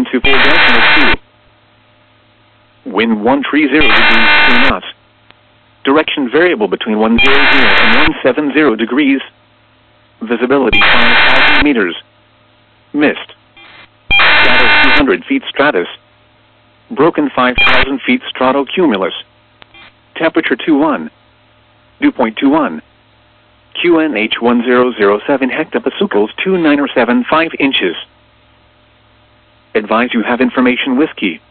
124.2. Wind 130 degrees 2 knots. Direction variable between 100 and 170 degrees. Visibility 5,000 meters. Mist. Scatter 200 feet stratus. Broken 5,000 feet stratocumulus. Temperature 21. Dew point 21. QNH 1007 hectopascals 2975 inches. Advise you have information whiskey.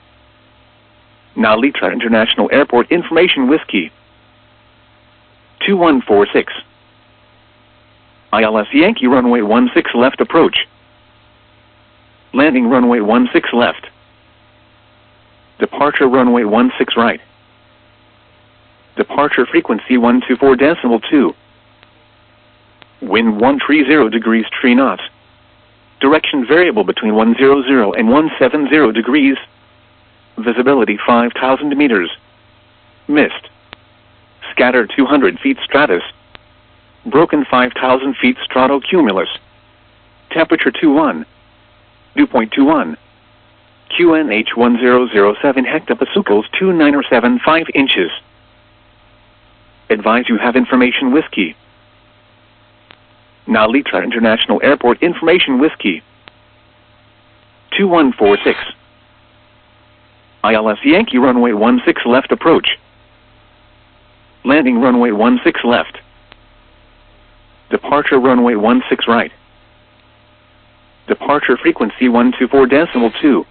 Nalitra International Airport information whiskey. 2146. ILS Yankee runway 16 left approach. Landing runway 16 left. Departure runway 16 right. Departure frequency 124.2. Wind 130 degrees 3 knots. Direction variable between 100 and 170 degrees. Visibility 5,000 meters. Mist. Scatter 200 feet stratus. Broken 5,000 feet stratocumulus. Temperature 21. Dew point 21. QNH 1007 hectopascals 2975 inches. Advise you have information whiskey. Nalitra International Airport information whiskey. 2146. ILS Yankee runway 16 left approach. Landing runway 16 left. Departure runway 16 right. Departure frequency 124.2.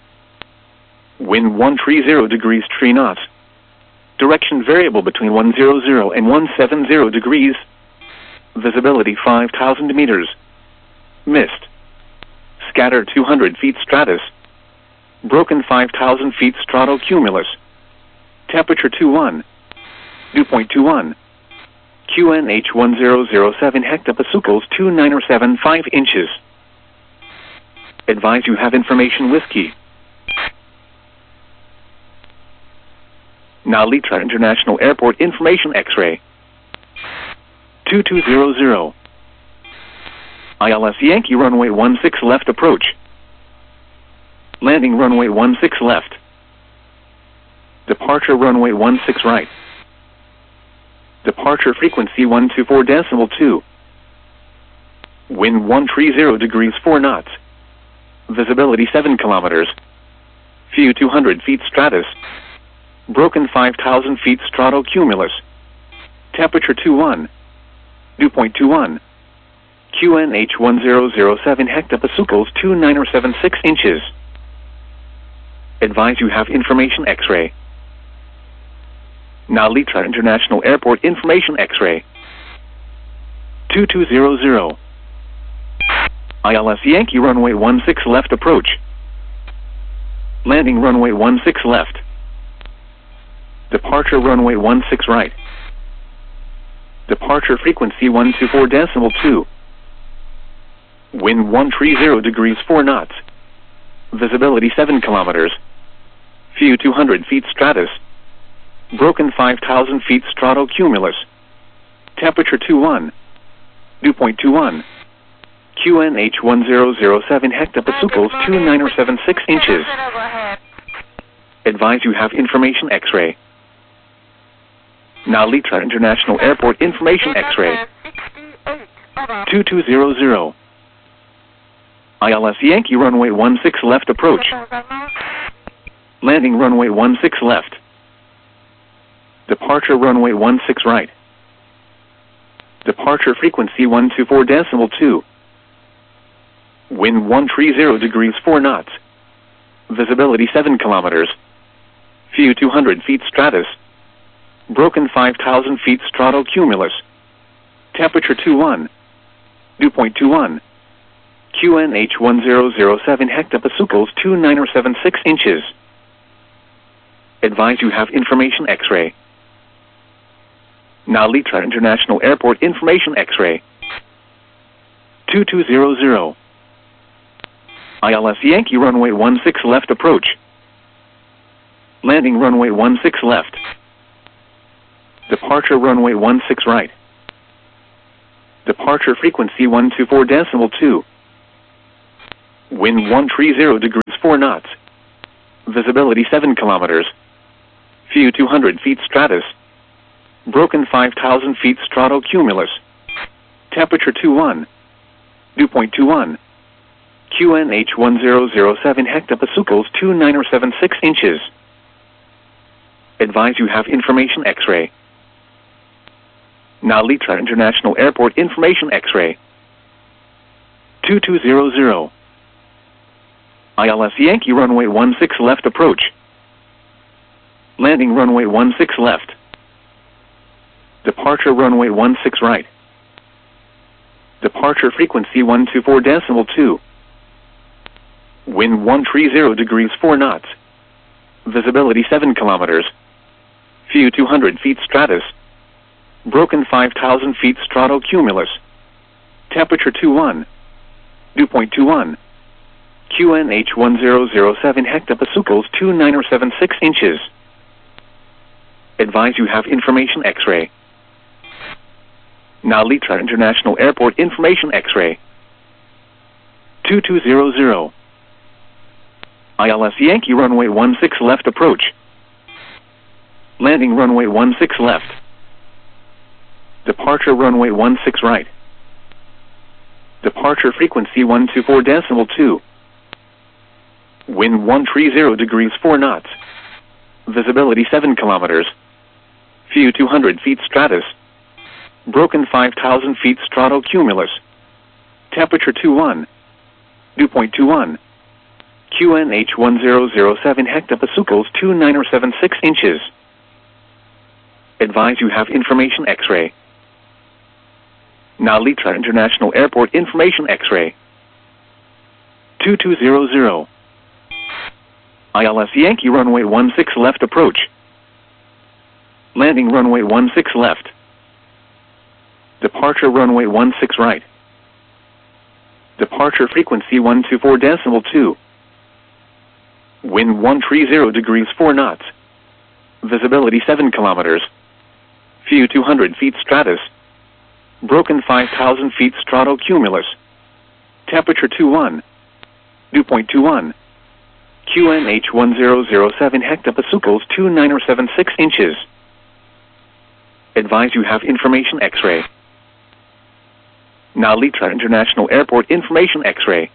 Wind 130 degrees 3 knots. Direction variable between 100 and 170 degrees. Visibility 5,000 meters. Mist. Scatter 200 feet stratus. Broken 5,000 feet stratocumulus. Temperature 21. Dew point 21. QNH 1007 hectopascals 2975 inches. Advise you have information whiskey. Nalitra International Airport information X-ray. 2200. ILS Yankee runway 16 left approach. Landing runway 16 left. Departure runway 16 right. Departure frequency 124.2. Wind 130 degrees 4 knots. Visibility 7 kilometers. Few 200 feet stratus. Broken 5,000 feet stratocumulus. Temperature 21. Dew point 21. QNH 1007 hectopascals 2976 inches. Advise you have information X-ray. Nalitra International Airport information X-ray. 2200. ILS Yankee runway 16 left approach. Landing runway 16 left. Departure runway 16 right. Departure frequency 124.2. Wind 130 degrees 4 knots. Visibility 7 kilometers. Few 200 feet stratus. Broken 5,000 feet stratocumulus. Temperature 21. Dew point 21. QNH 1007 hectopascals 2976 inches. Advise you have information X-ray. Nalitra International Airport information X-ray. 2200. ILS Yankee runway 16 left approach. Landing runway 16 left. Departure runway 16 right. Departure frequency 124.2. Wind 130 degrees 4 knots. Visibility 7 kilometers. Few 200 feet stratus. Broken 5,000 feet stratocumulus. Temperature 21. Dew point 21. QNH 1007 hectopascals 2976 inches. Advise you have information X-ray. Nalitra International Airport information X-ray. 2200. ILS Yankee runway 16 left approach. Landing runway 16 left. Departure runway 16 right. Departure frequency 124.2. Wind 130 degrees 4 knots. Visibility 7 kilometers. View 200 feet stratus. Broken 5,000 feet stratocumulus. Temperature 21. Dew point 21. QNH 1007 hectopascals 2976 inches. Advise you have information X-ray. Nalitra International Airport information X-ray. 2200. ILS Yankee runway 16 left approach. Landing runway 16 left. Departure runway 16 right. Departure frequency 124.2. Wind 130 degrees 4 knots. Visibility 7 kilometers. View 200 feet stratus. Broken 5,000 feet stratocumulus. Temperature 21. Dew point 21. QNH 1007 hectopascals 2976 inches. Advise you have information X-ray. Nalitra International Airport information X-ray. 2200. ILS Yankee runway 16 left approach. Landing runway 16 left. Departure runway 16 right. Departure frequency 124.2. Wind 130 degrees 4 knots. Visibility 7 kilometers. View 200 feet stratus. Broken 5,000 feet stratocumulus. Temperature 21. Dew point 21. QNH 1007 hectopascals 2976 inches. Advise you have information X-ray. Nalitra International Airport information X-ray. 2200. ILS Yankee runway 16 left approach. Landing runway 16 left. Departure runway 16 right. Departure frequency 124.2. Wind 130 degrees 4 knots. Visibility 7 kilometers. View 200 feet stratus. Broken 5,000 feet stratocumulus. Temperature 21. Dew point 21. QNH 1007 hectopascals 2976 inches. Advise you have information X-ray. Nalitra International Airport information X-ray.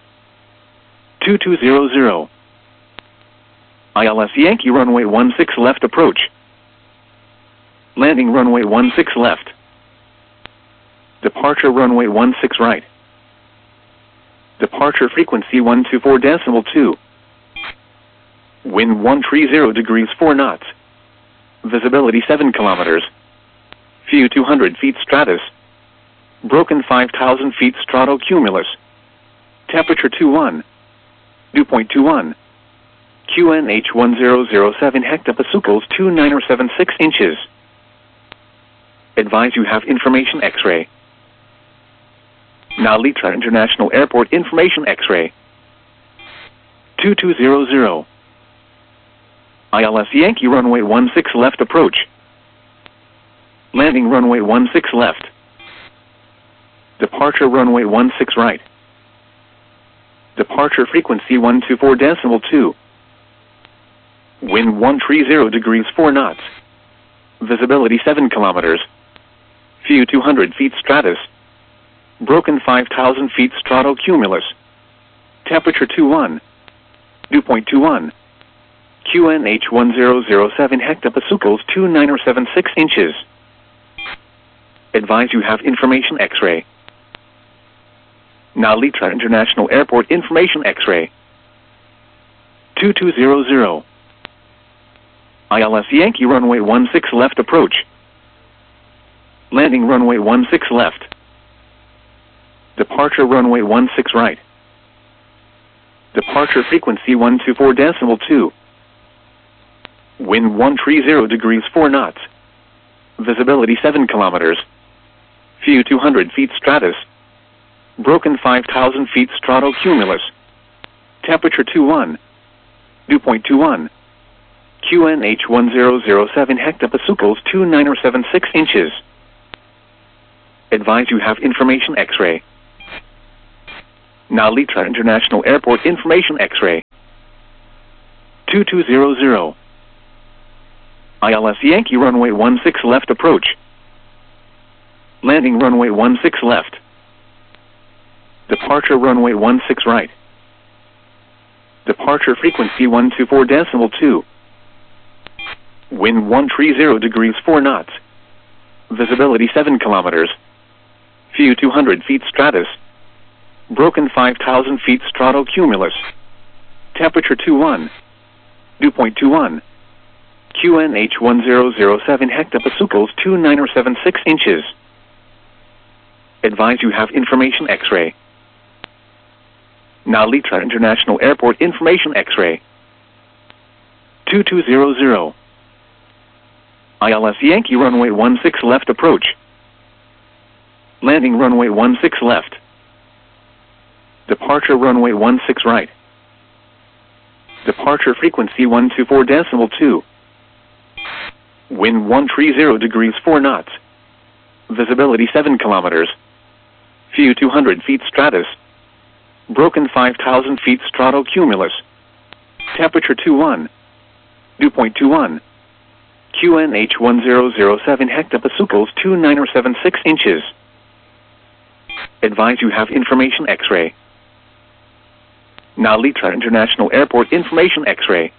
2200. ILS Yankee runway 16 left approach. Landing runway 16 left. Departure runway 16 right. Departure frequency 124.2. Wind 130 degrees 4 knots. Visibility 7 kilometers. View 200 feet stratus. Broken 5,000 feet stratocumulus. Temperature 21. Dew point 21. QNH 1007 hectopascals 2976 inches. Advise you have information X-ray. Nalitra International Airport information X-ray. 2200. ILS Yankee runway 16 left approach. Landing runway 16 left. Departure runway 16 right. Departure frequency 124.2. Wind 130 degrees 4 knots. Visibility 7 kilometers. View 200 feet stratus. Broken 5,000 feet stratocumulus. Temperature 21. Dew point 21. QNH 1007 hectopascals 2976 inches. Advise you have information X-ray. Nalitra International Airport information X-ray. 2200. ILS Yankee runway 16 left approach. Landing runway 16 left. Departure runway 16 right. Departure frequency 124.2. Wind 130 degrees 4 knots. Visibility 7 kilometers. View 200 feet stratus. Broken 5,000 feet stratocumulus. Temperature 21. Dew point 21. QNH 1007 hectopascals 2976 inches. Advise you have information X-ray. Nalitra International Airport Information X-ray. 2200. ILS Yankee runway 16 left approach. Landing runway 16 left. Departure runway 16 right. Departure frequency 124.2. Wind 130 degrees 4 knots. Visibility 7 kilometers. View 200 feet stratus. Broken 5,000 feet stratocumulus. Temperature 21. Dew point 21. QNH 1007 hectopascals 2976 inches. Advise you have information X-ray. Nalitra International Airport Information X-ray. 2200. ILS Yankee runway 16 left approach. Landing runway 16 left. Departure runway 16 right. Departure frequency 124.2. Wind 130 degrees 4 knots. Visibility 7 kilometers. View 200 feet stratus. Broken 5,000 feet stratocumulus. Temperature 21. Dew point 21. QNH 1007 hectopascals 2976 inches. Advise you have information X-ray. Nalitra International Airport Information X-ray.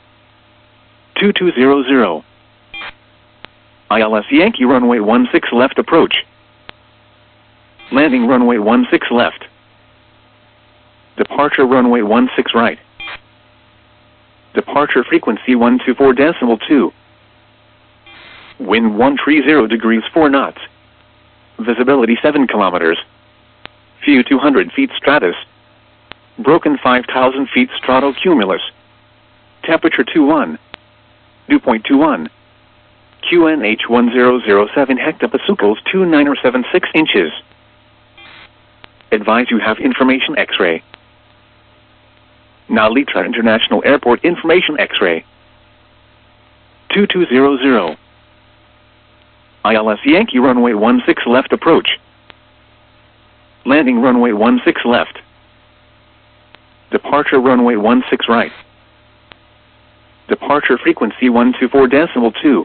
2200. ILS Yankee runway 16 left approach. Landing runway 16 left. Departure runway 16 right. Departure frequency 124.2. Wind 130 degrees 4 knots. Visibility 7 kilometers. View 200 feet stratus. Broken 5,000 feet stratocumulus. Temperature 21. Dew point 21. QNH 1007 hectopascals 2976 inches. Advise you have information X-ray. Nalitra International Airport Information X-ray. 2200. ILS Yankee runway 16 left approach. Landing runway 16 left. Departure runway 16 right. Departure frequency 124.2.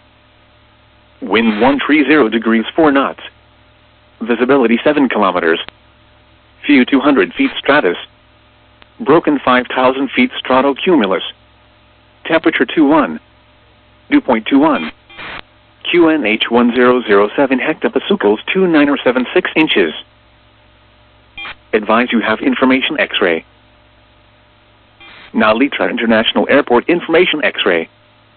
Wind 130 degrees 4 knots. Visibility 7 kilometers. View 200 feet stratus. Broken 5,000 feet stratocumulus. Temperature 21. Dew point 21. QNH 1007 hectopascals 2976 inches. Advise you have information X-ray. Nalitra International Airport Information X-ray.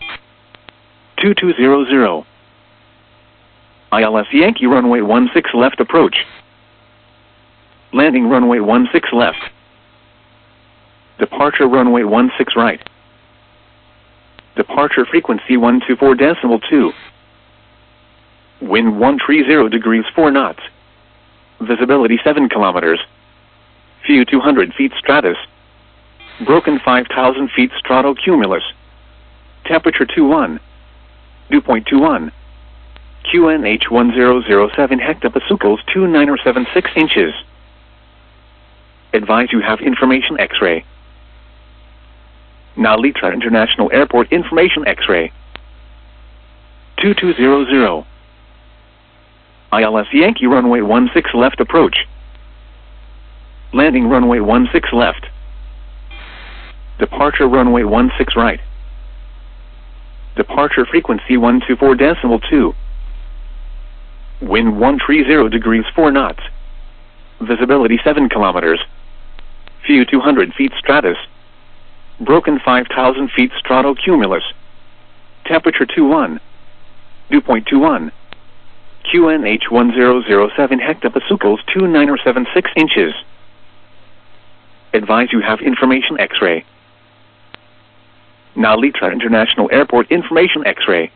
2200. ILS Yankee runway 16 left approach. Landing runway 16 left. Departure runway 16 right. Departure frequency 124.2. Wind 130 degrees 4 knots. Visibility 7 kilometers. View 200 feet stratus. Broken 5,000 feet stratocumulus. Temperature 21. Dew point 21. QNH 1007 hectopascals 2976 inches. Advise you have information X-ray. Nalitra International Airport Information X-ray. 2200. ILS Yankee runway 16 left approach. Landing runway 16 left. Departure runway 16 right. Departure frequency 124.2. Wind 130 degrees 4 knots. Visibility 7 kilometers. View 200 feet stratus. Broken 5,000 feet stratocumulus. Temperature 21. Dew point 21. QNH 1007 hectopascals 2976 inches. Advise you have information X-ray. Nalitra International Airport Information X-ray.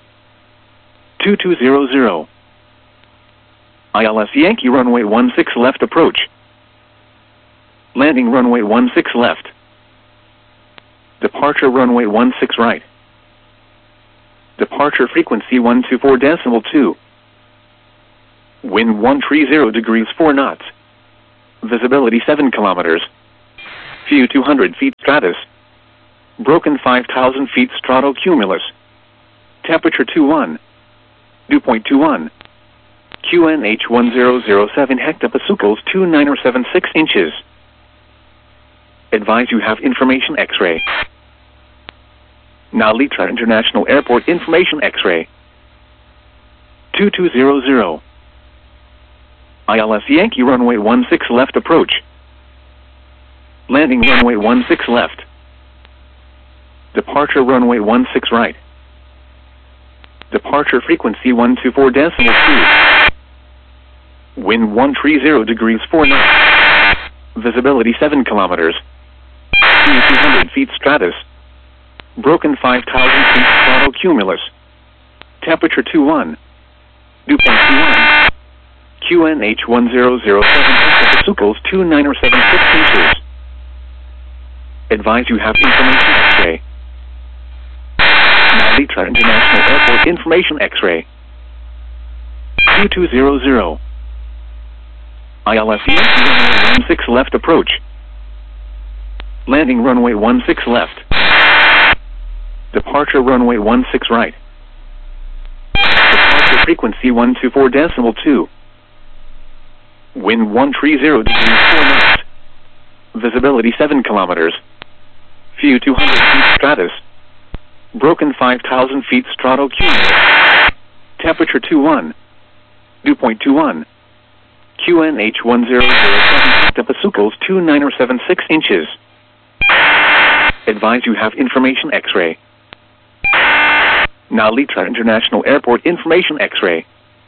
2200. ILS Yankee runway 16 left approach. Landing runway 16 left. Departure runway 16 right. Departure frequency 124.2. Wind 130 degrees 4 knots. Visibility 7 kilometers. View 200 feet stratus. Broken 5,000 feet stratocumulus. Temperature 21. Dew point 21. QNH 1007 hectopascals 2976 inches. Advise you have information X-ray. Now Litra International Airport information X-ray. 2200. ILS Yankee runway 16 left approach. Landing runway 16 left. Departure runway 16 right. Departure frequency 124.2. Wind 130 degrees 4 knots. Visibility 7 kilometers. 200 feet stratus. Broken 5,000 feet stratocumulus. Temperature 21. Dew point 21. QNH 1007 hectopascals 2976 inches. Advise you have information X-ray. Now Litra International Airport information X-ray. 2200. ILS Yankee runway 16 left approach. Landing runway 16 left. Departure runway 16 right. Departure frequency 124.2. Wind 130 degrees 4 knots. Visibility 7 kilometers. View 200 feet stratus. Broken 5,000 feet stratocumulus. Temperature 21. Dew point 21. QNH 1007 hectopascals 2976 inches. Advise you have information X-ray. Now Litra International Airport information X-ray.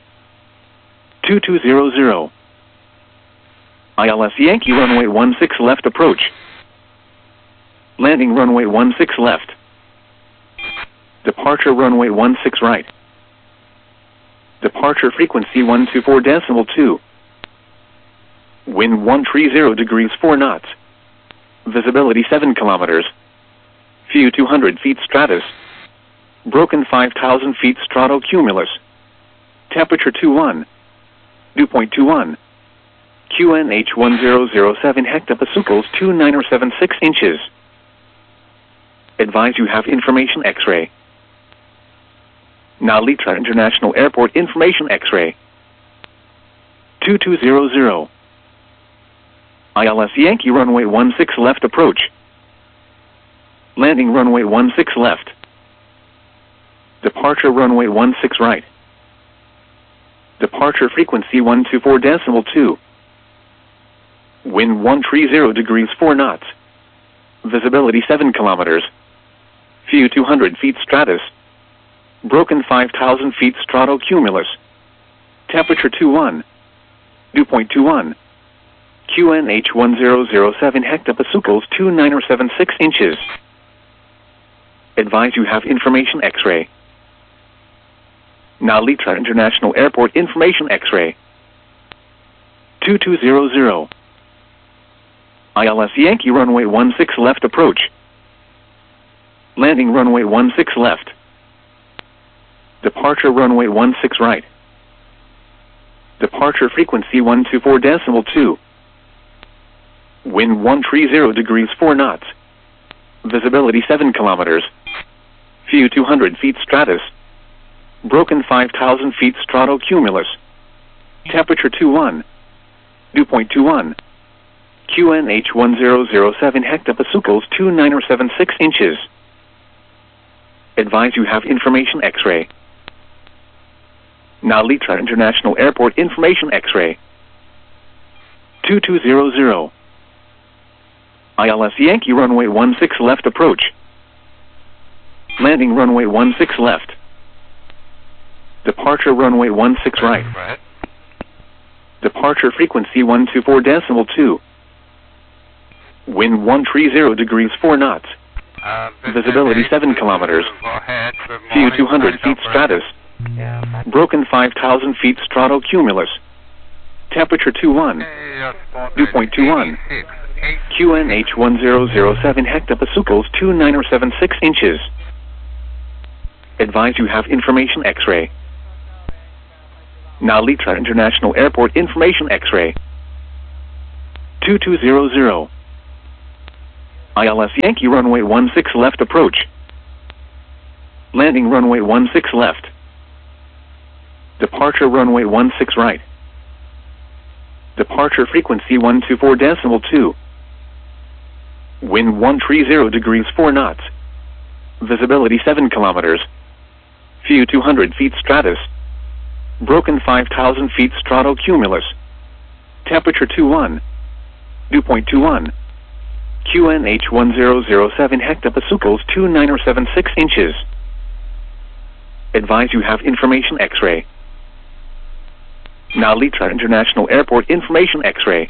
2200. ILS Yankee runway 16 left approach. Landing runway 16 left. Departure runway 16 right. Departure frequency 124.2. Wind 130 degrees 4 knots. Visibility 7 kilometers. View 200 feet stratus. Broken 5,000 feet stratocumulus. Temperature 21. Dew point 21. QNH 1007 hectopascals 2976 inches. Advise you have information X-ray. Now Litra International Airport information X-ray. 2200. ILS Yankee runway 16 left approach. Landing runway 16 left. Departure runway 16 right. Departure frequency 124.2. Wind 130 degrees 4 knots. Visibility 7 kilometers. View 200 feet stratus. Broken 5,000 feet stratocumulus. Temperature 21. Dew point 21. QNH 1007 hectopascals 2976 inches. Advise you have information X-ray. Now Litra International Airport information X-ray. 2200. ILS Yankee runway 16 left approach. Landing runway 16 left. Departure runway 16 right. Departure frequency 124.2. Wind 130 degrees 4 knots. Visibility 7 kilometers. View 200 feet stratus. Broken 5,000 feet stratocumulus. Temperature 21. Dew point 21. QNH 1007 hectopascals 2976 inches. Advise you have information X-ray. Now Litra International Airport information X-ray. 2200. ILS Yankee runway 16 left approach. Landing runway 16 left. Departure runway 16 right. Departure frequency 124.2. Wind 130 degrees 4 knots. Visibility 7 kilometers. View 200 feet stratus. Broken 5,000 feet stratocumulus. Temperature 21. Dew point 21. QNH 1007 hectopascals 2976 inches. Advise you have information X-ray. Now Litra International Airport information X-ray. 2200. ILS Yankee runway 16 left approach. Landing runway 16 left. Departure runway 16 right. Departure frequency 124.2. Wind 130 degrees 4 knots. Visibility 7 kilometers. View 200 feet stratus. Broken 5,000 feet stratocumulus. Temperature 21. Dew point 21. QNH 1007 hectopascals 2976 inches. Advise you have information X-ray. Now Litra International Airport information X-ray.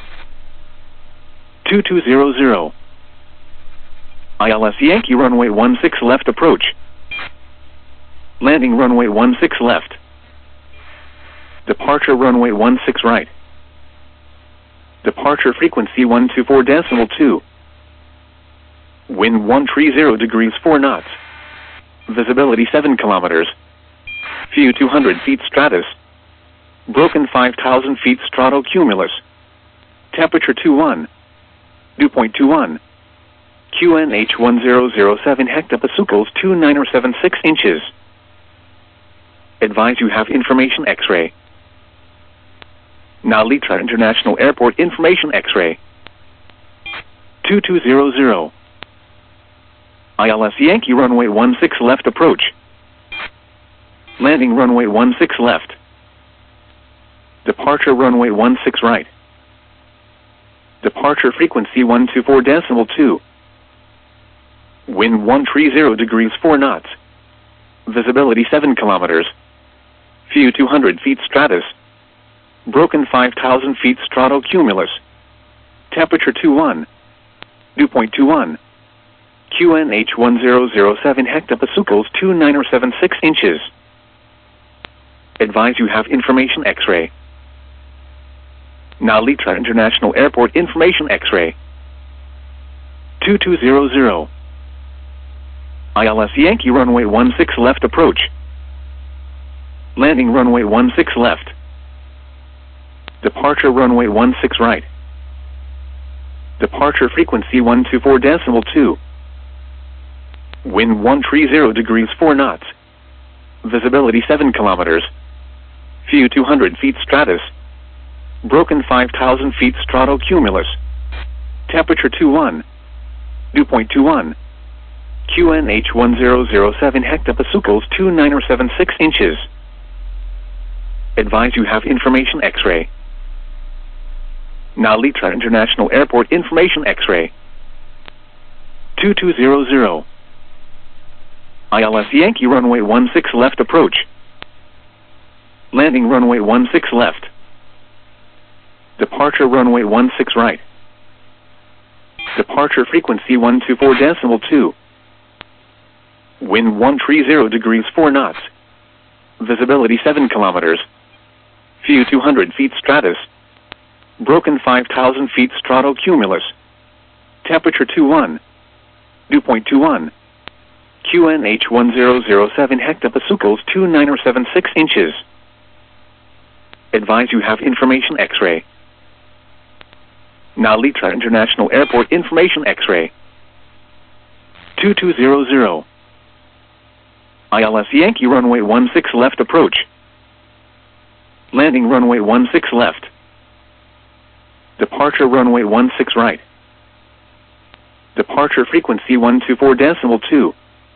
2200. ILS Yankee runway 16 left approach. Landing runway 16 left. Departure runway 16 right. Departure frequency 124.2. Wind 130 degrees 4 knots. Visibility 7 kilometers. View 200 feet stratus. Broken 5,000 feet stratocumulus. Temperature 21. Dew point 21. QNH 1007 hectopascals 2976 inches. Advise you have information X-ray. Now Litra International Airport information X-ray. 2200. ILS Yankee runway 16 left approach. Landing runway 16 left. Departure runway 16 right. Departure frequency 124.2. Wind 130 degrees 4 knots. Visibility 7 kilometers. View 200 feet stratus. Broken 5,000 feet stratocumulus. Temperature 21. Dew point 21. QNH 1007 hectopascals 2976 inches. Advise you have information X-ray. Now Litra International Airport information X-ray. 2200. ILS Yankee runway 16 left approach. Landing runway 16 left. Departure runway 16 right. Departure frequency 124.2. Wind 130 degrees 4 knots. Visibility 7 kilometers. View 200 feet stratus. Broken 5,000 feet stratocumulus. Temperature 21. Dew point 21. QNH 1007 hectopascals 2976 inches. Advise you have information X-ray. Now Litra International Airport information X-ray. 2200. ILS Yankee runway 16 left approach. Landing runway 16 left. Departure runway 16 right. Departure frequency 124.2. Wind 130 degrees 4 knots. Visibility 7 kilometers. View 200 feet stratus. Broken 5,000 feet stratocumulus. Temperature 21. Dew point 21. QNH 1007 hectopascals 2976 inches. Advise you have information X-ray. Now Litra International Airport information X-ray. 2200. ILS Yankee runway 16 left approach. Landing runway 16 left. Departure runway 16 right. Departure frequency 124.2.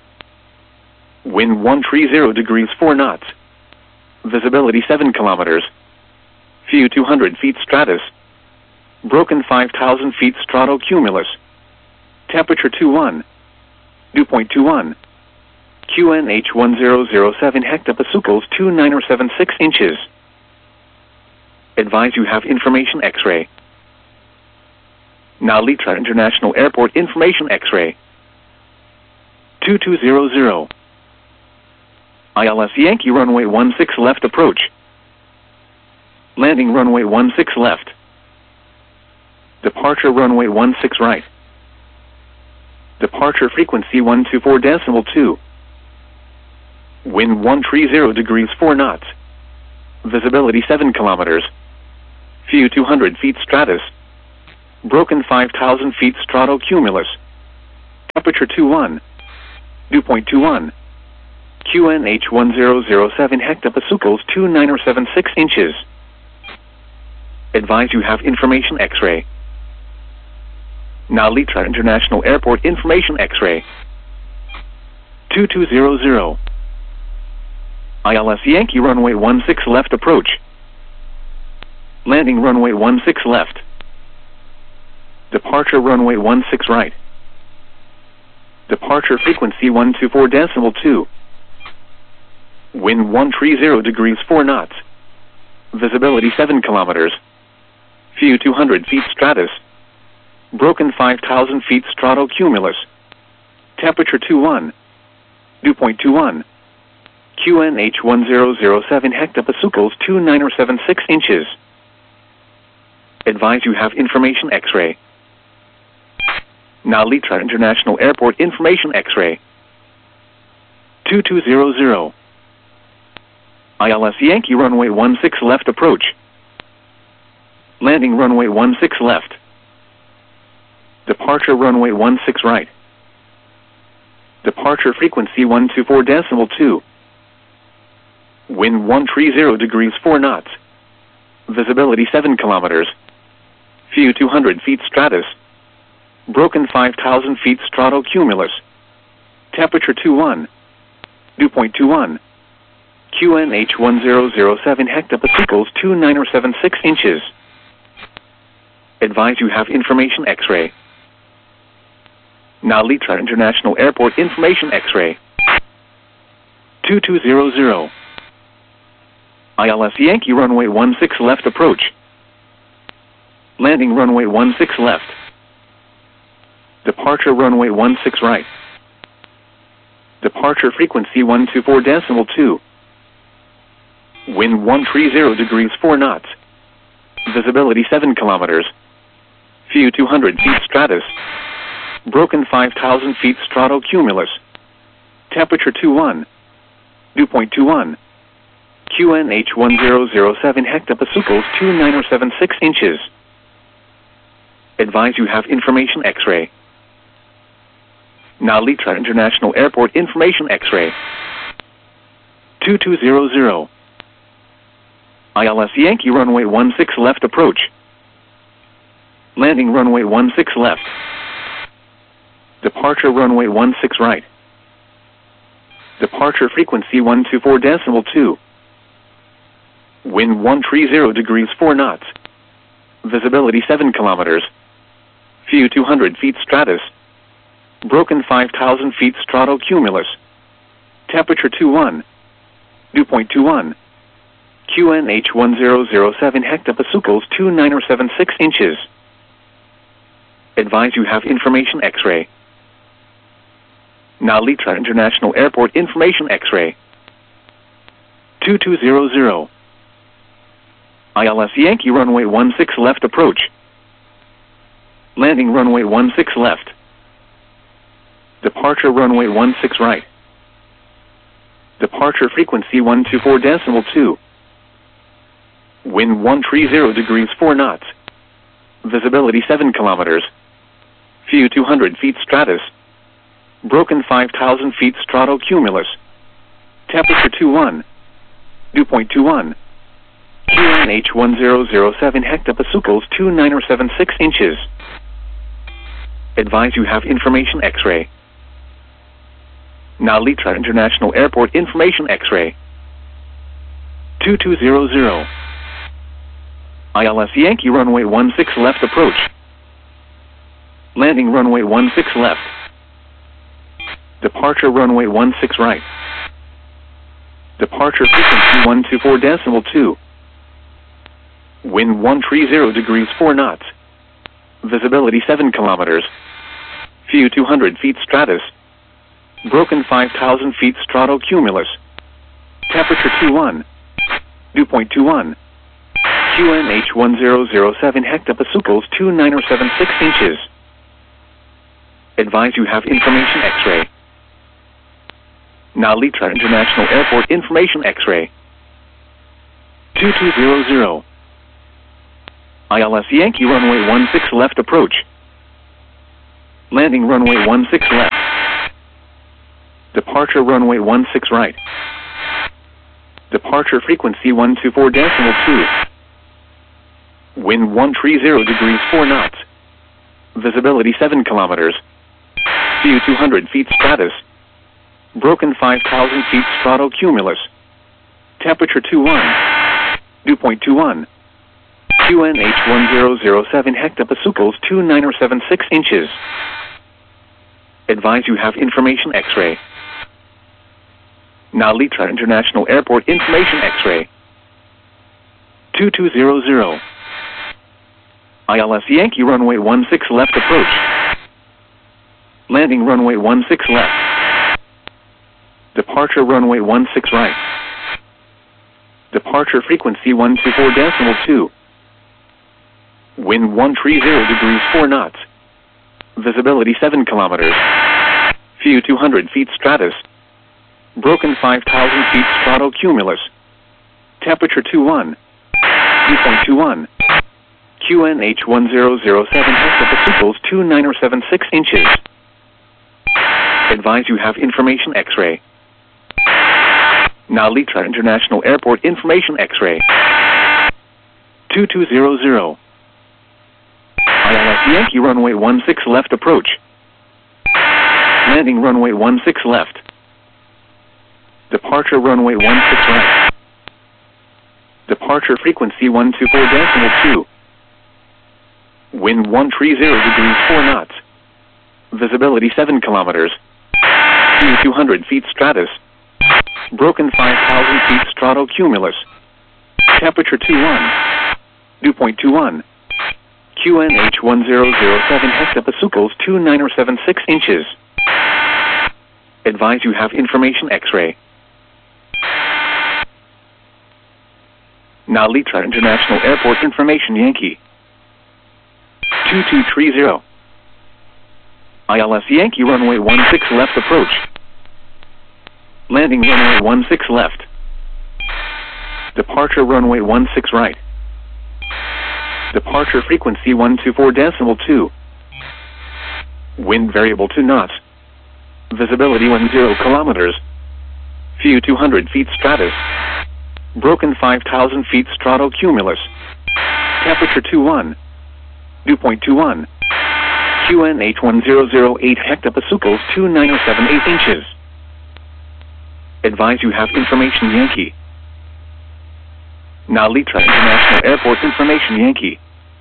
Wind 130 degrees 4 knots. Visibility 7 kilometers. View 200 feet stratus. Broken 5,000 feet stratocumulus. Temperature 21. Dew point 21. QNH 1007 hectopascals 2976 inches. Advise you have information X-ray. Now Litra International Airport information X-ray. 2200. ILS Yankee runway 16 left approach. Landing runway 16 left. Departure runway 16 right. Departure frequency 124.2. Wind 130 degrees 4 knots. Visibility 7 kilometers. View 200 feet stratus. Broken 5,000 feet stratocumulus. Temperature 21. Dew point 21. QNH 1007 hectopascals 29076 inches. Advise you have information X-ray. Nalitra International Airport information X-ray. 2200. ILS Yankee runway 16 left approach. Landing runway 16 left. Departure runway 16 right. Departure frequency 124.2. Wind 130 degrees 4 knots. Visibility 7 kilometers. View 200 feet stratus. Broken 5,000 feet stratocumulus. Temperature 21. Dew point 21. QNH 1007 hectopascals 29076 inches. Advise you have information X-ray. Nalitra International Airport information X-ray. 2200. ILS Yankee runway 16 left approach. Landing runway 16 left. Departure runway 16 right. Departure frequency 124.2. Wind 130 degrees 4 knots. Visibility 7 kilometers. View 200 feet stratus. Broken 5,000 feet stratocumulus. Temperature 21. Dew point 21. QNH 1007 hectopascals 29076 inches. Advise you have information X-ray. Nalitra International Airport information X-ray. 2200. ILS Yankee runway 16 left approach. Landing runway 16 left. Departure runway 16 right. Departure frequency 124.2. Wind 130 degrees 4 knots. Visibility 7 kilometers. View 200 feet stratus. Broken 5,000 feet stratocumulus. Temperature 21. Dew point 21. QNH 1007 hectopascals 29076 inches. Advise you have information X-ray. Nalitra International Airport information X-ray. 2200. ILS Yankee runway 16 left approach. Landing runway 16 left. Departure runway 16 right. Departure frequency 124.2. Wind 130 degrees 4 knots. Visibility 7 kilometers. View 200 feet stratus. Broken 5,000 feet stratocumulus. Temperature 21. Dew point 21. QNH 1007 hectopascals 29076 inches. Advise you have information X-ray. Nalitra International Airport information X-ray. 2200. ILS Yankee runway 16 left approach. Landing runway 16 left. Departure runway 16 right. Departure frequency 124.2. Wind 130 degrees 4 knots. Visibility 7 kilometers. View 200 feet stratus. Broken 5,000 feet stratocumulus. Temperature 21. Dew point 21. QNH 1007 hectopascals 29076 inches. Advise you have information X-ray. Nalitra International Airport information X-ray. 2200. ILS Yankee runway 16 left approach. Landing runway 16 left. Departure runway 16 right. Departure frequency 124.2. Wind 130 degrees 4 knots. Visibility 7 kilometers. View 200 feet stratus. Broken 5,000 feet stratocumulus. Temperature 21. Dew point 21. QNH 1007 hectopascals 29076 inches. Advise you have information X-ray. Nalitra International Airport information X-ray. 2200. ILS Yankee runway 16 left approach. Landing runway 16 left. Departure runway 16 right. Departure frequency 124.2. Wind 130 degrees 4 knots. Visibility 7 kilometers. View 200 feet stratus. Broken 5,000 feet stratocumulus. Temperature 21. Dew point 21. QNH 1007 hectopascals 2976 inches. Advise you have information X-ray. Narita International Airport information X-ray. 2200. ILS Yankee runway 16 left approach. Landing runway 16 left. Departure runway 16 right. Departure frequency 124.2. Wind 130 degrees 4 knots. Visibility 7 kilometers. View 200 feet stratus. Broken 5,000 feet stratocumulus. Temperature 21. Dew point 21. QNH 1007 hectopascals 2976 inches. Advise you have information X-ray. Narita International Airport information X-ray. 2200. ILS Yankee runway 16 left approach. Landing runway 16 left. Departure runway 16 right. Departure frequency 124.2. Wind 130 degrees 4 knots. Visibility 7 kilometers. View 200 feet stratus. Broken 5,000 feet stratocumulus. Temperature 21. Dew point 21. QNH 1007 hectopascals 2976 inches. Advise you have information X-ray. Narita International Airport information Yankee. 2230. ILS Yankee runway 16 left approach. Landing runway 16 left. Departure runway 16 right. Departure frequency 124.2. Wind variable 2 knots. Visibility 10 kilometers. View 200 feet stratus. Broken 5,000 feet stratocumulus. Temperature 21. Dew point 21. QNH 1008 hectopascals 2978 inches. Advise you have information Yankee. Narita International Airport information Yankee.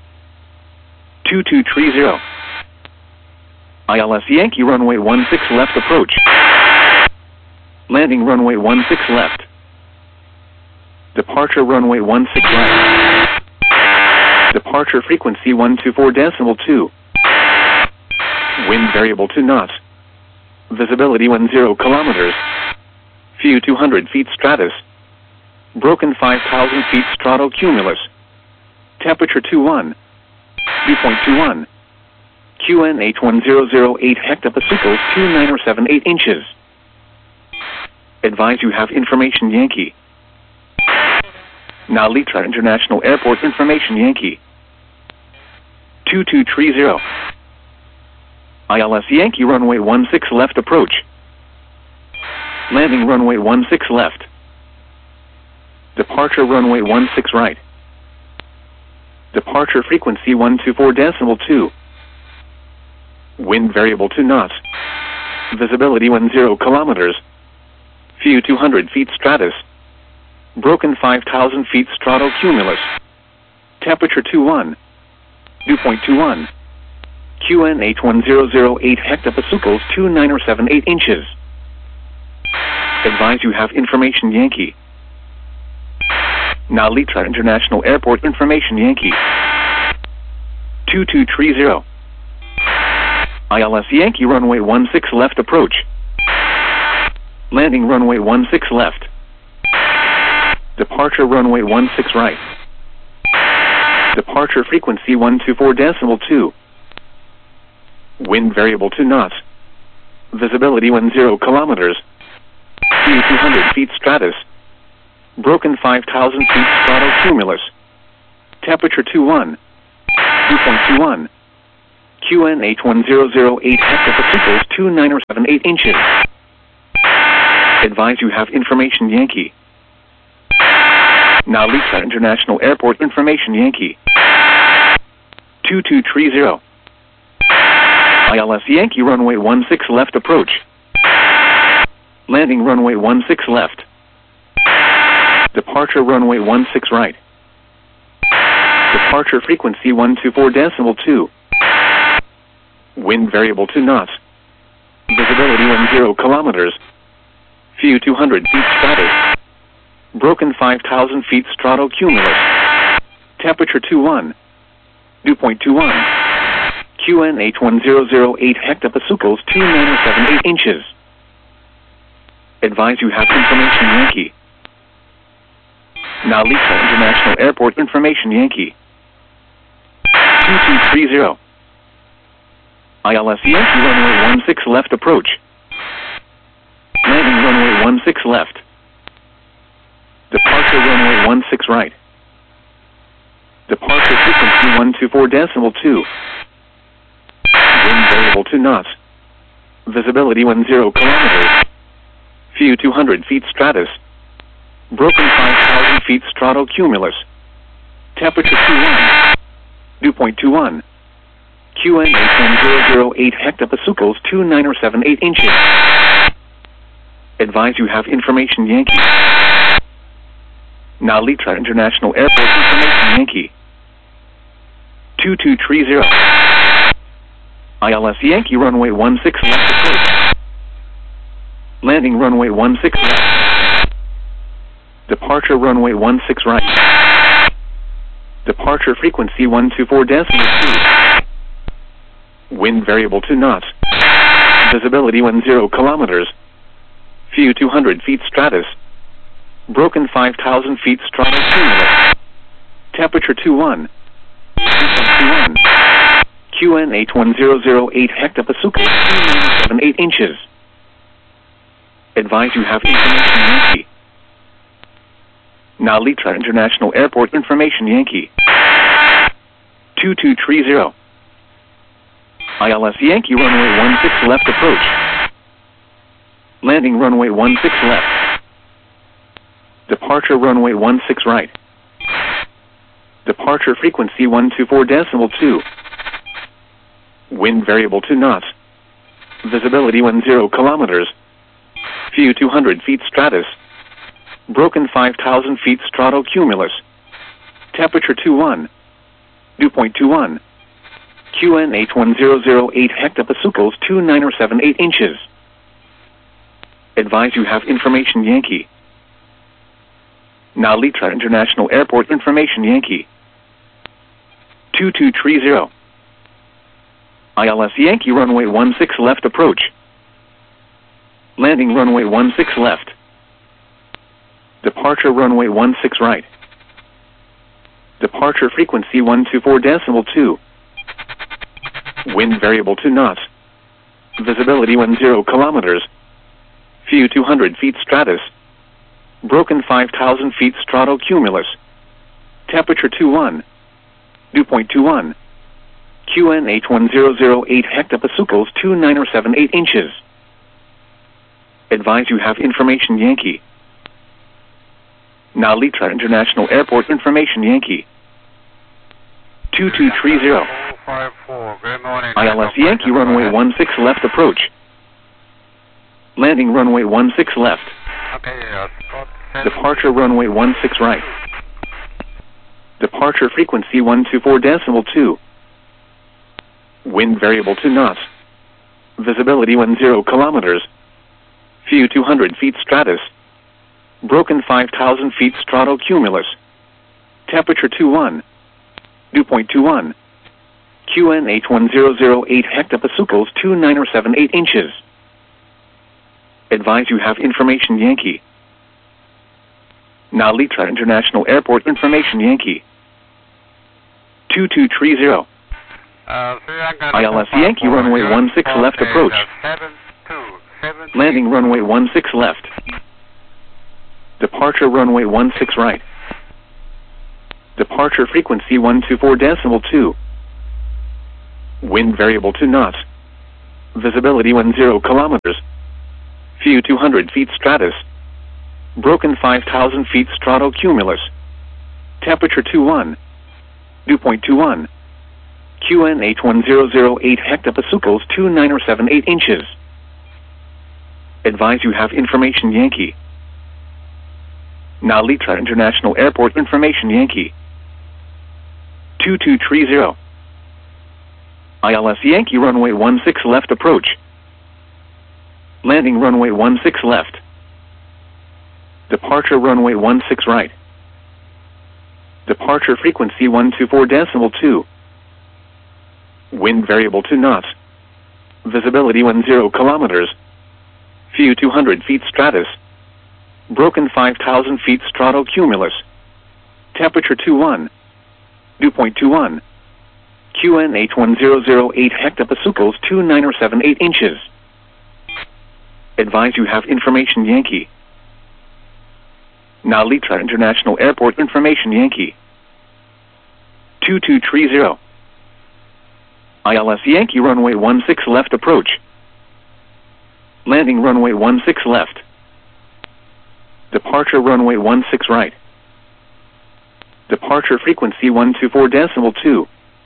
2230. ILS Yankee runway 16 left approach. Landing runway 16 left. Departure runway 16 right. Departure frequency 124.2. Wind variable 2 knots. Visibility 10 kilometers. View 200 feet stratus. Broken 5,000 feet stratocumulus. Temperature 21. Dew point 21. QNH 1008 hectopascals 2978 inches. Advise you have information Yankee. Narita International Airport information Yankee. 2230. ILS Yankee runway 16 left approach. Landing runway 16 left. Departure runway 16 right. Departure frequency 124.2. Wind variable 2 knots. Visibility 10 kilometers. View 200 feet stratus. Broken 5,000 feet stratocumulus. Temperature 21. Dew point 21. QNH 1008 hectopascals 2978 inches. Advise you have information Yankee. Narita International Airport information Yankee. 2230. ILS Yankee runway 16 left approach. Landing runway 16 left. Departure runway 16 right. Departure frequency 124.2. Wind variable 2 knots. Visibility 10 kilometers. View 200 feet stratus. Broken 5,000 feet stratocumulus. Temperature 21. 2.21. QNH1008 hectopascals 2978 inches. Advise you have information Yankee. Nalita International Airport information Yankee. 2230. ILS Yankee runway 16 left approach. Landing runway 16 left. Departure runway 16 right. Departure frequency 124.2. Wind variable 2 knots. Visibility 10 kilometers. View 200 feet stratus. Broken 5,000 feet stratocumulus. Temperature 21. Dew point 21. QNH1008 hectopascals 2978 inches. Advise you have information Yankee. Nalita International Airport information Yankee. 2230. ILS Yankee runway 16 left approach. Landing runway 16 left. Departure runway 16 right. Departure frequency 124.2. Wind variable 2 knots. Visibility 10 kilometers. View 200 feet stratus. Broken 5,000 feet stratocumulus. Temperature 21. Dew point 21. QNH1008 hectopascals 2978 inches. Advise you have information Yankee. Nalita International Airport information Yankee. 2230. ILS Yankee runway 16 left approach. Landing runway 16 left. Departure runway 16 right. Departure frequency 124.2. Wind variable 2 knots. Visibility 10 kilometers. View 200 feet stratus. Broken 5,000 feet stratocumulus. Temperature 21. 2.21. QNH1008 hectopascals 2978 inches. Advise you have information Yankee. Nalita International Airport information Yankee. 2230. ILS Yankee runway 16 left approach. Landing runway 16 left. Departure runway 16 right. Departure frequency 124.2. Wind variable 2 knots. Visibility 10 kilometers. View 200 feet stratus. Broken 5,000 feet stratocumulus. Temperature 21. Dew point 21. QNH1008 hectopascals 2978 inches. Advise you have information Yankee. Nalita International Airport information Yankee. 2230. ILS Yankee runway 16 left approach. Landing runway 16 left. Departure runway 16 right. Departure frequency 124.2. Wind variable 2 knots. Visibility 10 kilometers. View 200 feet stratus. Broken 5,000 feet stratocumulus. Temperature 21. Dew point 21. QNH1008 hectopascals 2978 inches. Advise you have information Yankee. Nalita International Airport information Yankee. 2230. ILS Yankee runway 16 left approach. Landing runway 16 left. Departure runway 16 right. Departure frequency 124.2. Wind variable 2 knots. Visibility 10 kilometers. View 200 feet stratus. Broken 5,000 feet stratocumulus. Temperature 21. Dew point 21. QNH1008 hectopascals 2978 inches. Advise you have information Yankee. Nalita International Airport information Yankee. 2230. ILS Yankee runway 16 left approach. Landing runway 16 left. Departure runway 16 right. Departure frequency 124.2. Wind variable to knots. Visibility 10 kilometers. View 200 feet stratus. Broken 5,000 feet stratocumulus. Temperature 21. Dew point 21. QNH 1008 hectopascals 2978 inches. Advise you have information Yankee. Nalitra International Airport information Yankee. 2230. ILS Yankee runway 16 left approach. Landing runway 16 left. Departure runway 16 right. Departure frequency 124.2. Wind variable to knots. Visibility 10 kilometers. View 200 feet stratus. Broken 5,000 feet stratocumulus. Temperature 21. Dew point 21. QNH 1008 hectopascals 2978 inches. Advise you have information Yankee. Nalitra International Airport information Yankee. 2230. ILS Yankee runway 16 left approach. Landing runway 16 left. Departure runway 16 right. Departure frequency 124.2.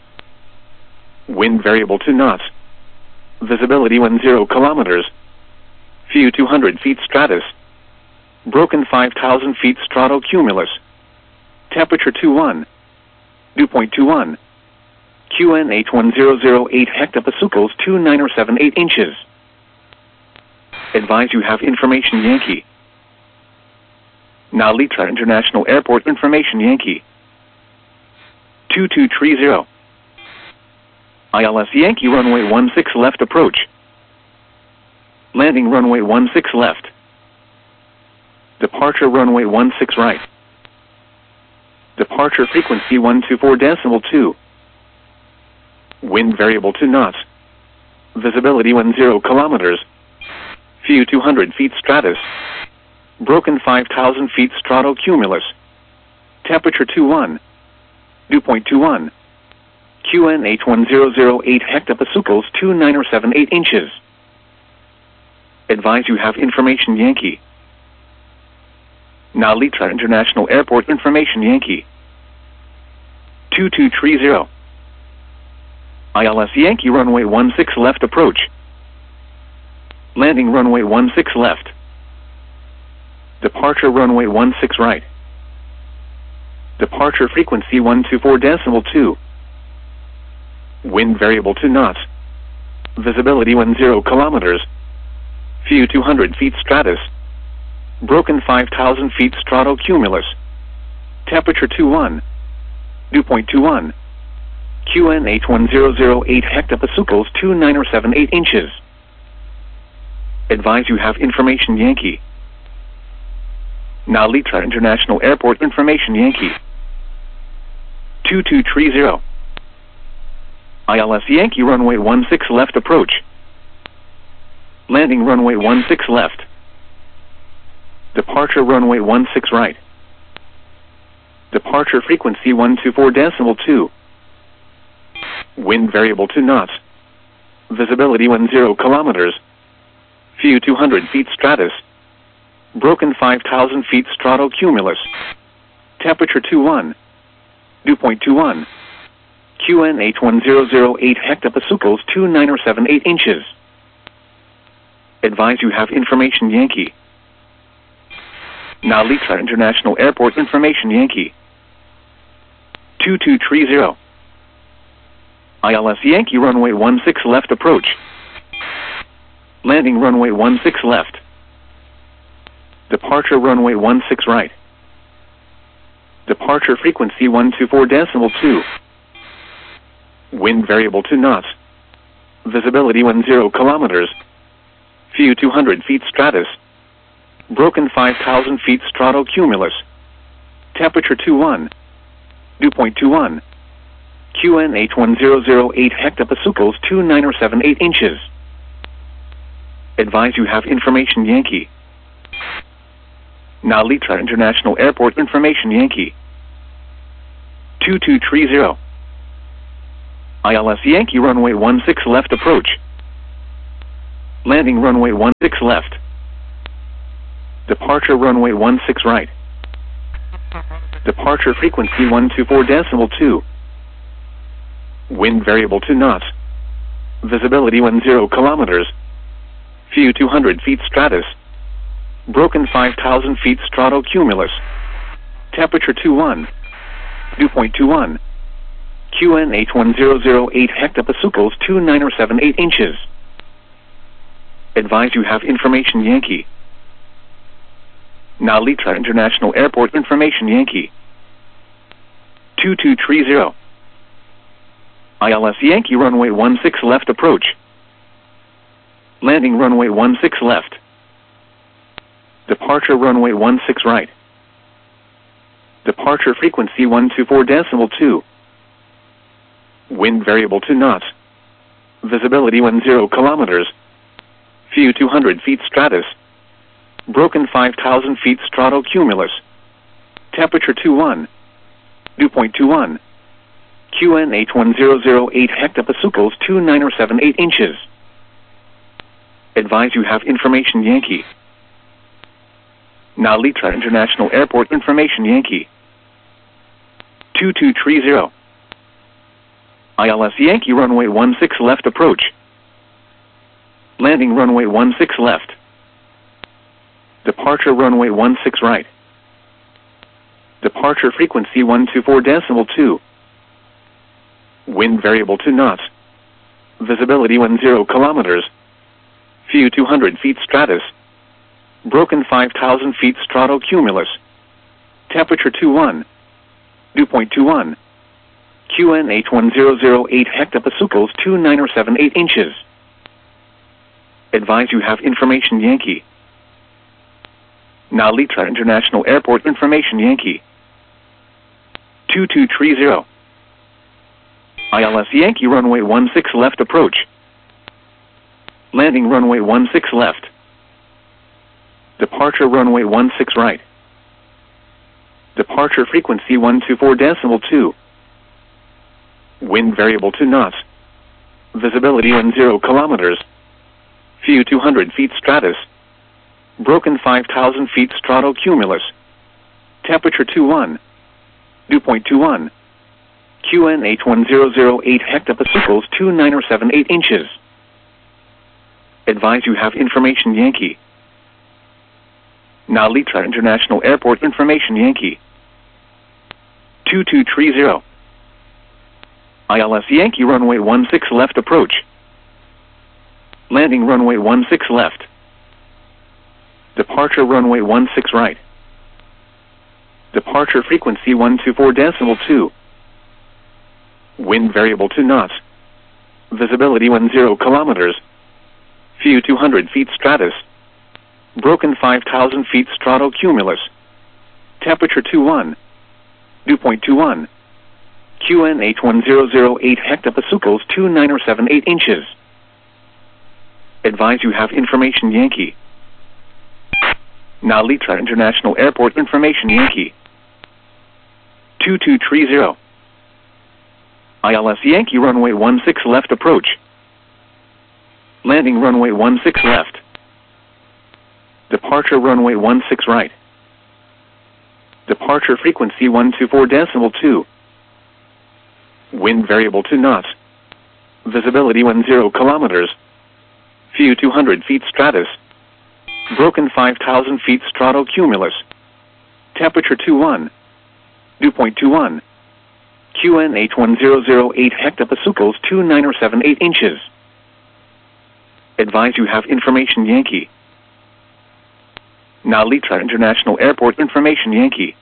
Wind variable to knots. Visibility 10 kilometers. View 200 feet stratus. Broken 5,000 feet stratocumulus. Temperature 21. Dew point 21. QNH 1008 hectopascals 2978 inches. Advise you have information Yankee. Nalitra International Airport information Yankee. 2230. ILS Yankee runway 16 left approach. Landing runway 16 left. Departure runway 16 right. Departure frequency 124.2. Wind variable to knots. Visibility 10 kilometers. View 200 feet stratus. Broken 5,000 feet stratocumulus. Temperature 21. Dew point 21. QNH 1008 hectopascals 2978 inches. Advise you have information Yankee. Nalitra International Airport information Yankee. 2230. ILS Yankee runway 16 left approach. Landing runway 16 left. Departure runway 16 right. Departure frequency 124.2. Wind variable to knots. Visibility 10 kilometers. View 200 feet stratus. Broken 5,000 feet stratocumulus. Temperature 21. Dew point 21. QNH 1008 hectopascals 2978 inches. Advise you have information Yankee. Nalitra International Airport information Yankee. 2230. ILS Yankee runway 16 left approach. Landing runway 16 left. Departure runway 16 right. Departure frequency 124.2. Wind variable to knots. Visibility 10 kilometers. View 200 feet stratus. Broken 5,000 feet stratocumulus. Temperature 21. Dew point 21. QNH 1008 hectopascals 2978 inches. Advise you have information Yankee. Nalitra International Airport information Yankee. 2230. ILS Yankee runway 16 left approach. Landing runway 16 left. Departure runway 16 right. Departure frequency 124.2. Wind variable to knots. Visibility 10 kilometers. View 200 feet stratus. Broken 5,000 feet stratocumulus. Temperature 21. Dew point 21. QNH 1008 hectopascals 2978 inches. Advise you have information Yankee. Nalitra International Airport information Yankee. 2230. ILS Yankee runway 16 left approach. Landing runway 16 left. Departure runway 16 right. Departure frequency 124.2. Wind variable 2 knots. Visibility 10 kilometers. View 200 feet stratus. Broken 5,000 feet stratocumulus. Temperature 21. Dew point 21. QNH 1008 hectopascals 2978 inches. Advise you have information Yankee. Nalitra International Airport information Yankee. 2230. ILS Yankee runway 16 left approach. Landing runway 16 left. Departure runway 16 right. Departure frequency 124.2. Wind variable 2 knots. Visibility 10 kilometers. View 200 feet stratus. Broken 5,000 feet stratocumulus. Temperature 21. Dew point 21. QNH 1008 hectopascals 2978 inches. Advise you have information Yankee. Nalitra International Airport information Yankee. 2230. ILS Yankee runway 16 left approach. Landing runway 16 left. Departure runway 16 right. Departure frequency 124.2. Wind variable 2 knots. Visibility 10 kilometers. View 200 feet stratus. Broken 5,000 feet stratocumulus. Temperature 21. Dew point 21. QNH 1008 hectopascals 2978 inches. Advise you have information Yankee. Nalitra International Airport information Yankee. 2230. ILS Yankee runway 16 left approach. Landing runway 16 left. Departure runway 16 right. Departure frequency 124.2. Wind variable 2 knots. Visibility 10 kilometers. View 200 feet stratus. Broken 5,000 feet stratocumulus. Temperature 21. Dew point 21. QNH 1008 hectopascals 2978 inches. Advise you have information Yankee. Nalitra International Airport information Yankee. 2230. ILS Yankee runway 16 left approach. Landing runway 16 left. Departure runway 16 right. Departure frequency 124.2. Wind variable 2 knots. Visibility 10 kilometers. View 200 feet stratus. Broken 5,000 feet stratocumulus. Temperature 21. Dew point 21. QNH 1008 hectopascals 2978 inches. Advise you have information Yankee. Nalitra International Airport information Yankee. 2230. ILS Yankee runway 16 left approach. Landing runway 16 left. Departure runway 16 right. Departure frequency 124.2. Wind variable 2 knots. Visibility 10 kilometers. View 200 feet stratus. Broken 5,000 feet stratocumulus. Temperature 21. Dew point 21. QNH 1008 hectopascals 2978 inches. Advise you have information Yankee. Nalitra International Airport information Yankee.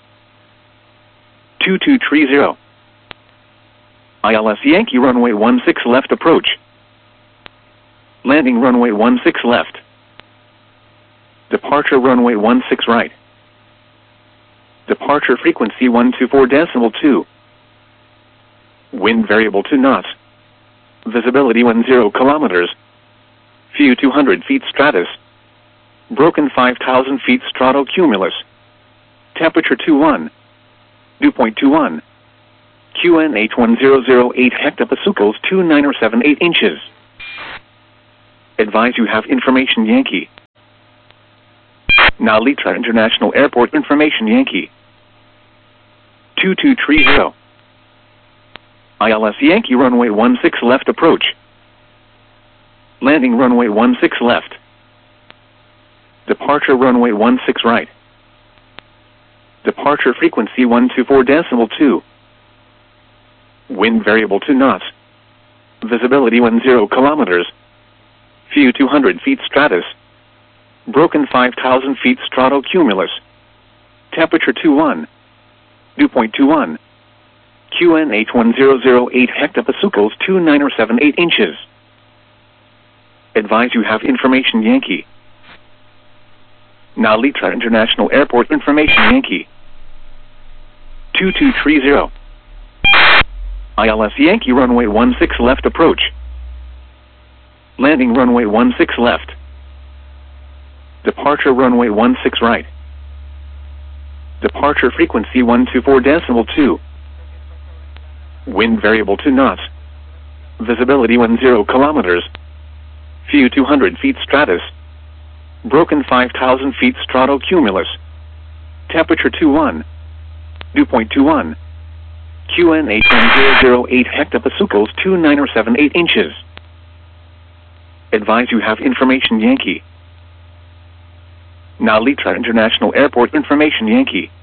2230. ILS Yankee runway 16 left approach. Landing runway 16 left. Departure runway 16 right. Departure frequency 124.2. Wind variable 2 knots. Visibility 10 kilometers. View 200 feet stratus. Broken 5,000 feet stratocumulus. Temperature 21. Dew point 21. QNH 1008 hectopascals 2978 inches. Advise you have information Yankee. Nalitra International Airport information Yankee. 2230. ILS Yankee runway 16 left approach. Landing runway 16 left. Departure runway 16 right. Departure frequency 124.2. Wind variable to knots. Visibility 10 kilometers. View 200 feet stratus. Broken 5,000 feet stratocumulus. Temperature 21. Dew point 21. QNH 1008 hectopascals 2978 inches. Advise you have information Yankee. Nalitra International Airport information Yankee. 2230. ILS Yankee runway 16 left approach. Landing runway 16 left. Departure runway 16 right. Departure frequency 124.2. Wind variable to knots. Visibility 10 kilometers. View 200 feet stratus. Broken 5,000 feet stratocumulus. Temperature 21. Dew point 21. QNH 1008 hectopascals 2978 inches. Advise you have information Yankee. Nalitra International Airport information Yankee.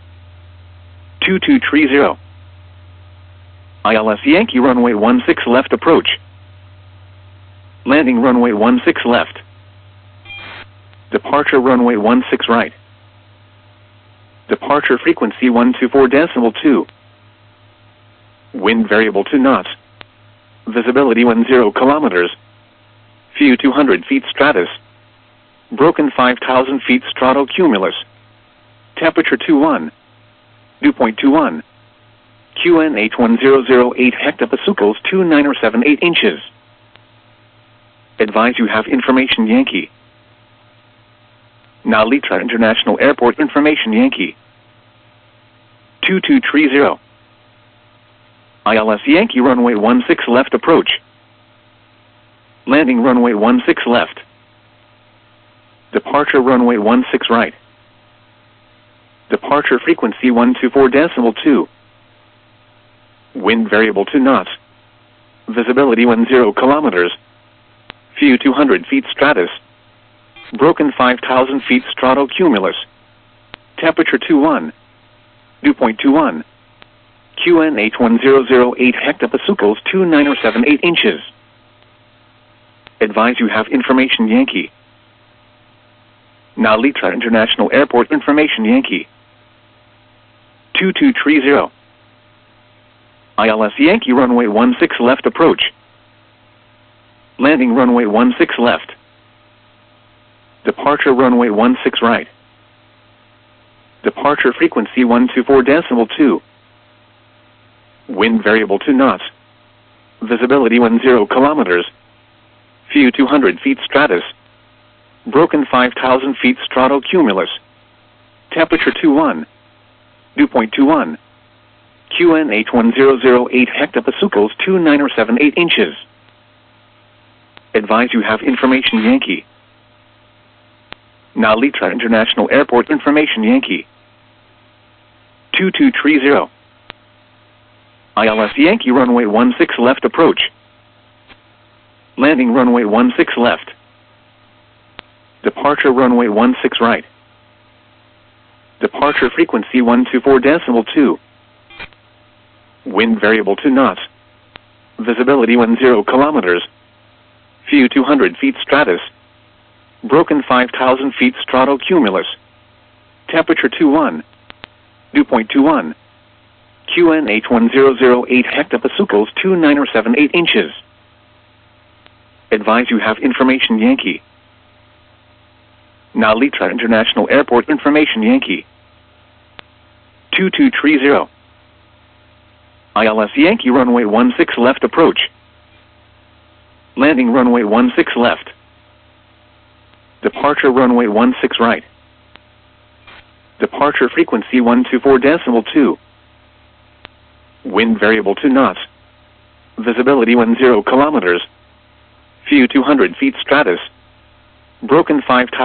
2230. ILS Yankee runway 16 left approach. Landing runway 16 left. Departure runway 16 right. Departure frequency 124.2. Wind variable to knots. Visibility 10 kilometers. View 200 feet stratus. Broken 5,000 feet stratocumulus. Temperature 21. Dew point 21. QNH 1008 hectopascals 2978 inches. Advise you have information Yankee. Nalitra International Airport information Yankee. 2230. ILS Yankee runway 16 left approach. Landing runway 16 left. Departure runway 16 right. Departure frequency 124.2. Wind variable to knots. Visibility 10 kilometers. View 200 feet stratus. Broken 5,000 feet stratocumulus. Temperature 21. Dew point 21. QNH 1008 hectopascals 2978 inches. Advise you have information Yankee. Nalitra International Airport information Yankee. 2230. ILS Yankee runway 16 left approach. Landing runway 16 left. Departure runway 16 right. Departure frequency 124.2. Wind variable to knots. Visibility 10 kilometers. View 200 feet stratus. Broken 5,000 feet stratocumulus. Temperature 21. Dew point 21. QNH 1008 hectopascals 2978 inches. Advise you have information Yankee. Nalitra International Airport information Yankee. 2230. ILS Yankee runway 16 left approach. Landing runway 16 left. Departure runway 16 right. Departure frequency 124.2. Wind variable to knots. Visibility 10 kilometers. View 200 feet stratus. Broken 5,000 feet stratocumulus. Temperature 21. Dew point 21. QNH 1008 hectopascals 2978 inches. Advise you have information Yankee. Nalitra International Airport information Yankee. 2230. ILS Yankee runway 16 left approach. Landing runway 16 left. Departure runway 16 right. Departure frequency 124.2. Wind variable 2 knots. Visibility 10 kilometers. Few 200 feet stratus. Broken 5,000.